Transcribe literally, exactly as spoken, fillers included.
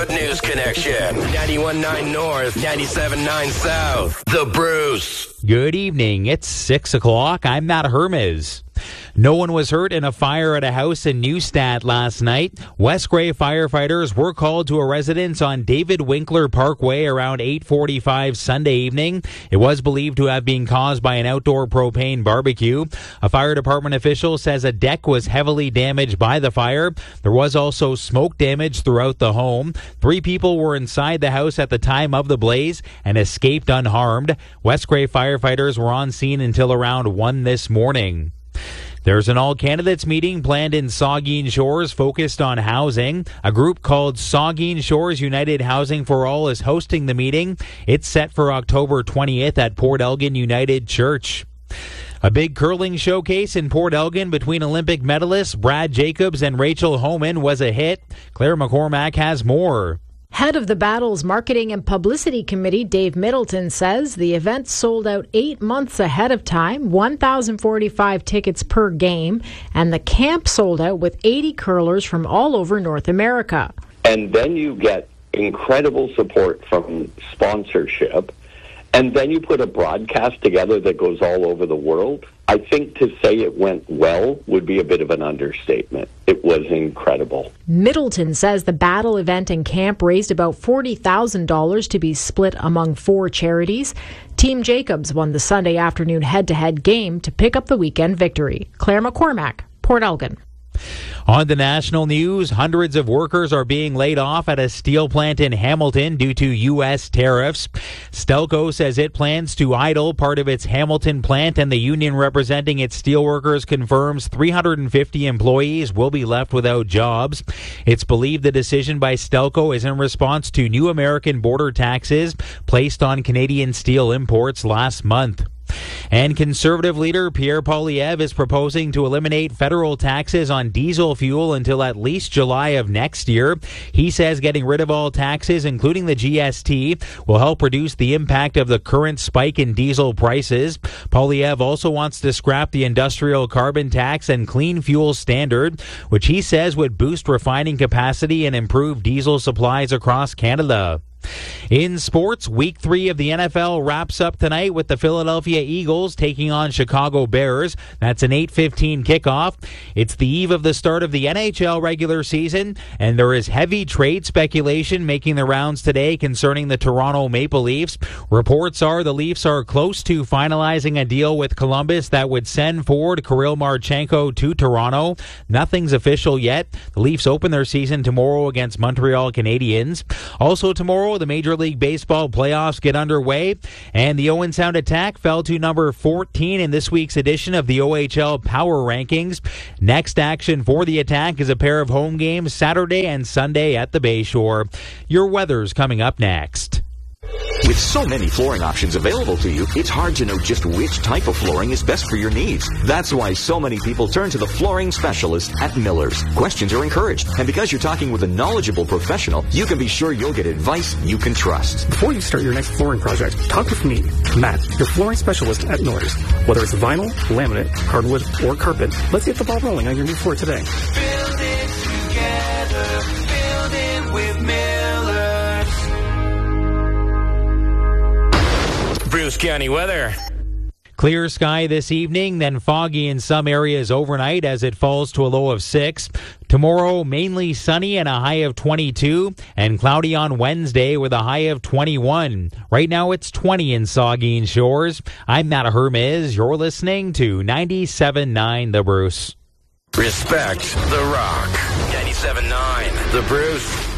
Hollywood News Connection. ninety-one point nine North, ninety-seven point nine South. The Bruce. Good evening. It's six o'clock. I'm Matt Hermes. No one was hurt in a fire at a house in Neustadt last night. West Grey firefighters were called to a residence on David Winkler Parkway around eight forty-five Sunday evening. It was believed to have been caused by an outdoor propane barbecue. A fire department official says a deck was heavily damaged by the fire. There was also smoke damage throughout the home. Three people were inside the house at the time of the blaze and escaped unharmed. West Grey firefighters were on scene until around one this morning. There's an all-candidates meeting planned in Saugeen Shores focused on housing. A group called Saugeen Shores United Housing for All is hosting the meeting. It's set for October twentieth at Port Elgin United Church. A big curling showcase in Port Elgin between Olympic medalists Brad Jacobs and Rachel Homan was a hit. Claire McCormack has more. Head of the Battles Marketing and Publicity Committee, Dave Middleton, says the event sold out eight months ahead of time, one thousand forty-five tickets per game, and the camp sold out with eighty curlers from all over North America. And then you get incredible support from sponsorship, and then you put a broadcast together that goes all over the world. I think to say it went well would be a bit of an understatement. It was incredible. Middleton says the battle event and camp raised about forty thousand dollars to be split among four charities. Team Jacobs won the Sunday afternoon head-to-head game to pick up the weekend victory. Claire McCormack, Port Elgin. On the national news, hundreds of workers are being laid off at a steel plant in Hamilton due to U S tariffs. Stelco says it plans to idle part of its Hamilton plant, and the union representing its steelworkers confirms three hundred fifty employees will be left without jobs. It's believed the decision by Stelco is in response to new American border taxes placed on Canadian steel imports last month. And Conservative leader Pierre Poilievre is proposing to eliminate federal taxes on diesel fuel until at least July of next year. He says getting rid of all taxes, including the G S T, will help reduce the impact of the current spike in diesel prices. Poilievre also wants to scrap the industrial carbon tax and clean fuel standard, which he says would boost refining capacity and improve diesel supplies across Canada. In sports, week three of the N F L wraps up tonight with the Philadelphia Eagles taking on Chicago Bears. That's an eight fifteen kickoff. It's the eve of the start of the N H L regular season, and there is heavy trade speculation making the rounds today concerning the Toronto Maple Leafs. Reports are the Leafs are close to finalizing a deal with Columbus that would send forward Kirill Marchenko to Toronto. Nothing's official yet. The Leafs open their season tomorrow against Montreal Canadiens. Also tomorrow, the Major League Baseball playoffs get underway, and the Owen Sound Attack fell to number fourteen in this week's edition of the O H L Power Rankings. Next action for the Attack is a pair of home games Saturday and Sunday at the Bayshore. Your weather's coming up next. With so many flooring options available to you, it's hard to know just which type of flooring is best for your needs. That's why so many people turn to the flooring specialist at Miller's. Questions are encouraged, and because you're talking with a knowledgeable professional, you can be sure you'll get advice you can trust. Before you start your next flooring project, talk with me, Matt, your flooring specialist at Miller's. Whether it's vinyl, laminate, hardwood, or carpet, let's get the ball rolling on your new floor today. Build it together, build it with Miller's. Bruce County weather. Clear sky this evening, then foggy in some areas overnight as it falls to a low of six. Tomorrow, mainly sunny and a high of twenty-two, and cloudy on Wednesday with a high of twenty-one. Right now it's twenty in Saugeen Shores. I'm Matt Hermes. You're listening to ninety-seven point nine The Bruce. Respect the Rock. ninety-seven point nine The Bruce.